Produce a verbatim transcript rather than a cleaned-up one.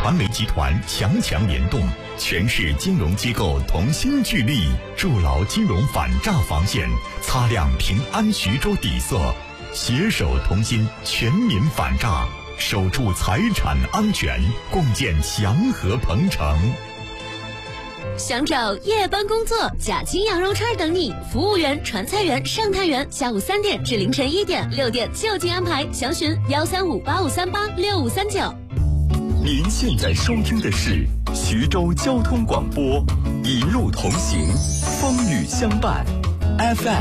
传媒集团强强联动，全市金融机构同心聚力，筑牢金融反诈防线，擦亮平安徐州底色，携手同心，全民反诈，守住财产安全，共建祥和鹏城。 想找夜班工作、假期羊肉串等你，服务员、传菜员、上菜员，下午三点至凌晨一点，六点就近安排。详询幺三五八五三八六五三九。 您现在收听的是徐州交通广播，一路同行，风雨相伴 ，F M。